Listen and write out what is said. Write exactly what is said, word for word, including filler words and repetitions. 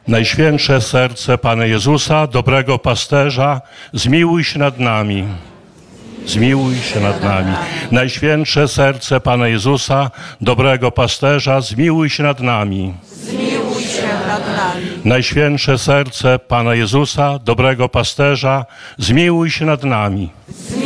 Najświętsze serce Pana Jezusa, dobrego pasterza, zmiłuj się nad nami. Zmiłuj się nad nami. Najświętsze serce Pana Jezusa, dobrego pasterza, zmiłuj się nad nami. Zmiłuj się nad nami. Najświętsze serce Pana Jezusa, dobrego pasterza, zmiłuj się nad nami.